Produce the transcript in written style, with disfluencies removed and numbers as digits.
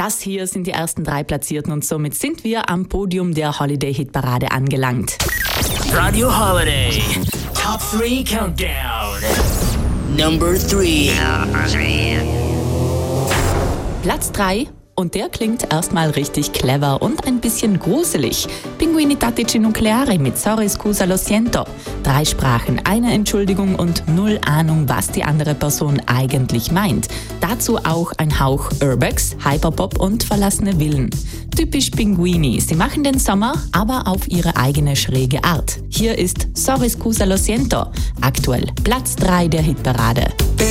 Das hier sind die ersten 3 Platzierten und somit sind wir am Podium der Holiday-Hitparade angelangt. Radio Holiday Top 3 Countdown. Number 3. Platz 3. Und der klingt erstmal richtig clever und ein bisschen gruselig. Pinguini Tattici Nucleare mit Sorry Scusa Lo Siento. 3 Sprachen, eine Entschuldigung und 0 Ahnung, was die andere Person eigentlich meint. Dazu auch ein Hauch Urbex, Hyperpop und verlassene Villen. Typisch Pinguini, sie machen den Sommer, aber auf ihre eigene schräge Art. Hier ist Sorry Scusa Lo Siento, aktuell Platz 3 der Hitparade.